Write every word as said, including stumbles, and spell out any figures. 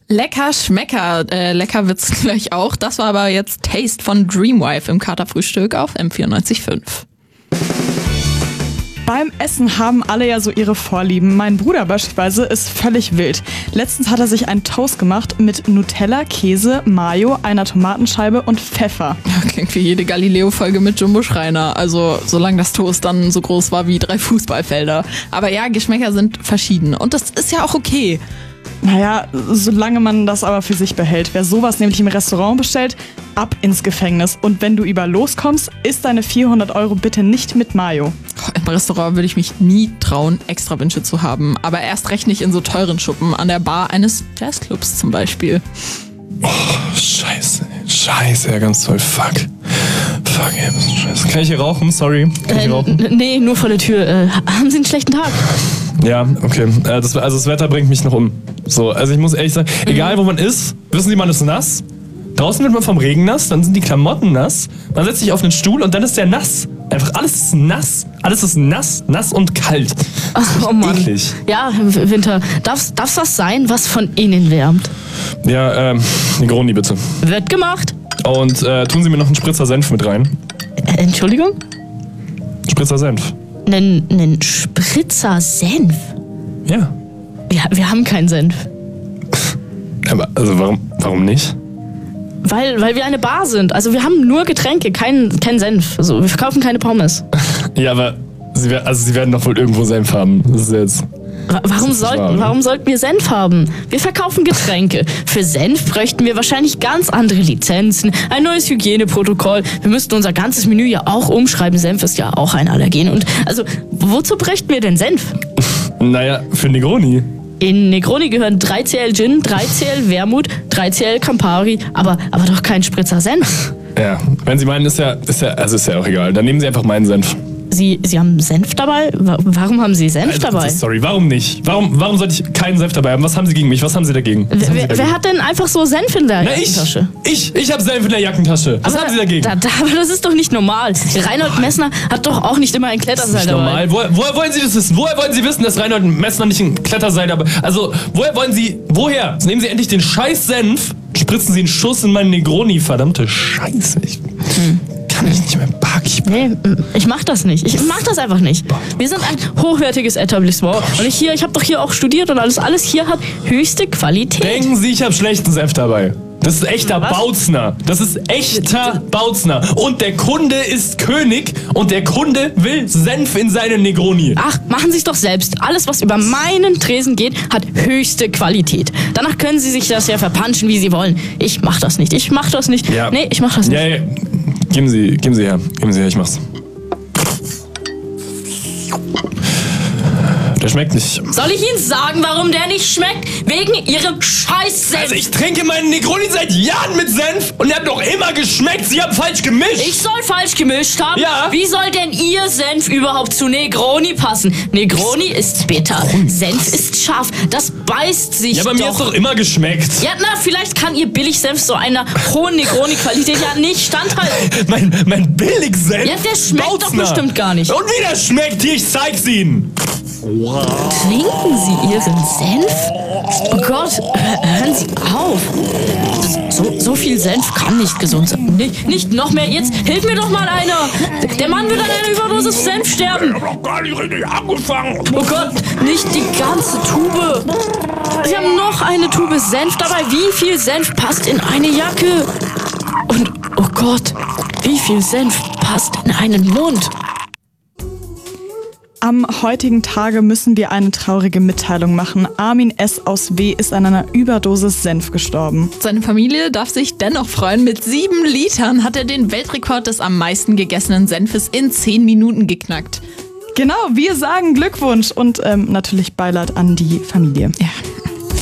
Lecker Schmecker, äh, lecker wird's gleich auch. Das war aber jetzt Taste von Dreamwife im Katerfrühstück auf M vierundneunzig Komma fünf. Beim Essen haben alle ja so ihre Vorlieben. Mein Bruder beispielsweise ist völlig wild. Letztens hat er sich einen Toast gemacht mit Nutella, Käse, Mayo, einer Tomatenscheibe und Pfeffer. Ja, klingt wie jede Galileo-Folge mit Jumbo Schreiner. Also solange das Toast dann so groß war wie drei Fußballfelder. Aber ja, Geschmäcker sind verschieden und das ist ja auch okay. Naja, solange man das aber für sich behält. Wer sowas nämlich im Restaurant bestellt, ab ins Gefängnis. Und wenn du über loskommst, isst deine vierhundert Euro bitte nicht mit Mayo. Im Restaurant würde ich mich nie trauen, extra Wünsche zu haben. Aber erst recht nicht in so teuren Schuppen, an der Bar eines Jazzclubs zum Beispiel. Oh, scheiße. Scheiße, ja, ganz toll. Fuck. Fuck, ey, was ist scheiße. Kann ich hier rauchen? Sorry. Kann ich hier rauchen? Äh, nee, nur vor der Tür. Äh, haben Sie einen schlechten Tag? Ja, okay. Äh, das, also das Wetter bringt mich noch um. So, also ich muss ehrlich sagen, mhm. egal wo man ist, wissen Sie, man ist nass. Draußen wird man vom Regen nass, dann sind die Klamotten nass. Man setzt sich auf einen Stuhl und dann ist der nass. Einfach alles ist nass. Alles ist nass, nass und kalt. Ach, oh Mann. Eklig. Ja, Winter, darf's, darf's was sein, was von innen wärmt? Ja, ähm, Negroni bitte. Wird gemacht. Und äh, tun Sie mir noch einen Spritzer Senf mit rein. Äh, Entschuldigung? Spritzer Senf. Nen, nen Spritzer Senf? Ja. Wir, wir haben keinen Senf. Aber, also warum, warum nicht? Weil, weil wir eine Bar sind. Also wir haben nur Getränke, keinen kein Senf. Also wir verkaufen keine Pommes. Ja, aber Sie, also Sie werden doch wohl irgendwo Senf haben. Das ist jetzt... Warum sollten, warum sollten wir Senf haben? Wir verkaufen Getränke. Für Senf bräuchten wir wahrscheinlich ganz andere Lizenzen, ein neues Hygieneprotokoll. Wir müssten unser ganzes Menü ja auch umschreiben. Senf ist ja auch ein Allergen. Und also, wozu bräuchten wir denn Senf? Naja, für Negroni. In Negroni gehören drei C L Gin, drei C L Wermut, drei C L Campari, aber, aber doch kein Spritzer Senf. Ja, wenn Sie meinen, ist ja, ist ja, also ist ja auch egal. Dann nehmen Sie einfach meinen Senf. Sie, Sie haben Senf dabei? Warum haben Sie Senf also, dabei? Sorry, warum nicht? Warum, warum sollte ich keinen Senf dabei haben? Was haben Sie gegen mich? Was haben Sie dagegen? Wer, haben Sie dagegen? wer hat denn einfach so Senf in der Na, Jackentasche? Ich, ich, ich habe Senf in der Jackentasche. Was aber haben Sie dagegen? Da, da, aber das ist doch nicht normal. Reinhold Messner hat doch auch nicht immer ein Kletterseil dabei. Normal. Woher, woher wollen Sie das wissen? Woher wollen Sie wissen, dass Reinhold Messner nicht ein Kletterseil dabei hat? Also, woher wollen Sie, woher? Jetzt nehmen Sie endlich den scheiß Senf, spritzen Sie einen Schuss in meinen Negroni. Verdammte Scheiße. Ich hm. kann ich nicht mehr backen. Nee, ich mach das nicht. Ich mach das einfach nicht. Wir sind ein hochwertiges Etablissement. Und ich hier, ich habe doch hier auch studiert und alles. Alles hier hat höchste Qualität. Denken Sie, ich habe schlechten Senf dabei. Das ist echter Was? Bautzner. Das ist echter Bautzner. Und der Kunde ist König und der Kunde will Senf in seine Negroni. Ach, machen Sie es doch selbst. Alles, was über meinen Tresen geht, hat höchste Qualität. Danach können Sie sich das ja verpanschen, wie Sie wollen. Ich mach das nicht. Ich mach das nicht. Ja. Nee, ich mach das nicht. Ja, ja. Geben Sie, geben Sie her. Geben Sie her, ich mach's. Der schmeckt nicht. Soll ich Ihnen sagen, warum der nicht schmeckt? Wegen Ihrem Scheiß-Senf. Also ich trinke meinen Negroni seit Jahren mit Senf und der hat doch immer geschmeckt. Sie haben falsch gemischt. Ich soll falsch gemischt haben? Ja. Wie soll denn Ihr Senf überhaupt zu Negroni passen? Negroni ist bitter, Senf ist scharf. Das beißt sich Ja, bei doch. mir ist doch immer geschmeckt. Ja, na, vielleicht kann Ihr Billigsenf so einer hohen Negroni-Qualität ja nicht standhalten. Mein, mein Billigsenf. Ja, der schmeckt doch Bautzner. bestimmt gar nicht. Und wie der schmeckt, hier, ich zeig's Ihnen. Trinken Sie Ihren Senf? Oh Gott, hör- hören Sie auf. So, so viel Senf kann nicht gesund sein. Nicht, nicht noch mehr. Jetzt hilf mir doch mal einer. Der Mann wird an einer Überdosis Senf sterben. Ich hab doch gar nicht richtig angefangen. Oh Gott, nicht die ganze Tube. Sie haben noch eine Tube Senf dabei. Wie viel Senf passt in eine Jacke? Und, oh Gott, wie viel Senf passt in einen Mund? Am heutigen Tage müssen wir eine traurige Mitteilung machen. Armin S. aus W. ist an einer Überdosis Senf gestorben. Seine Familie darf sich dennoch freuen. Mit sieben Litern hat er den Weltrekord des am meisten gegessenen Senfes in zehn Minuten geknackt. Genau, wir sagen Glückwunsch und ähm, natürlich Beileid an die Familie. Ja.